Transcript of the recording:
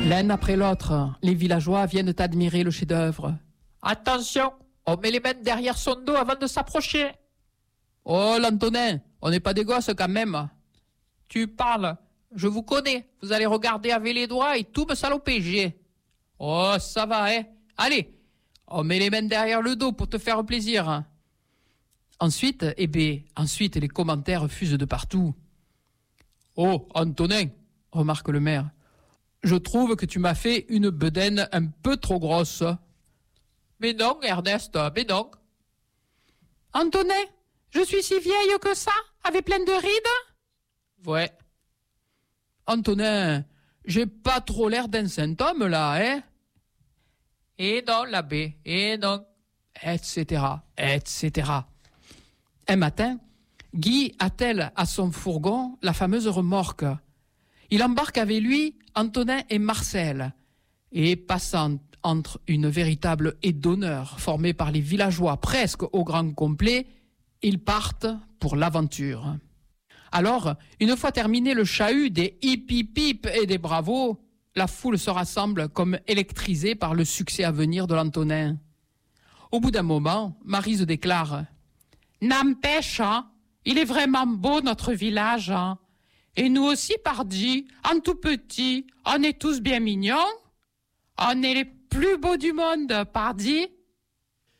L'un après l'autre, les villageois viennent admirer le chef-d'œuvre. Attention, on met les mains derrière son dos avant de s'approcher. Oh, l'Antonin, on n'est pas des gosses quand même. Tu parles, je vous connais. Vous allez regarder avec les doigts et tout me saloper, j'ai. Oh, ça va, hein. Allez, on met les mains derrière le dos pour te faire plaisir. Ensuite, ensuite, les commentaires fusent de partout. Oh, Antonin, remarque le maire, je trouve que tu m'as fait une bedaine un peu trop grosse. Mais non, Ernest, mais non. Antonin, je suis si vieille que ça, avec plein de rides? Ouais. Antonin, j'ai pas trop l'air d'un saint homme, là, hein? Et non, l'abbé, et non, etc., etc. Un matin, Guy attelle à son fourgon la fameuse remorque. Il embarque avec lui Antonin et Marcel, et passant entre une véritable haie d'honneur formée par les villageois presque au grand complet, ils partent pour l'aventure. Alors, une fois terminé le chahut des hip-hip-hip et des bravos, la foule se rassemble comme électrisée par le succès à venir de l'Antonin. Au bout d'un moment, Maryse déclare « N'empêche, hein, il est vraiment beau notre village, hein. Et nous aussi, pardi, en tout petit, on est tous bien mignons. On est les plus beaux du monde, pardi. »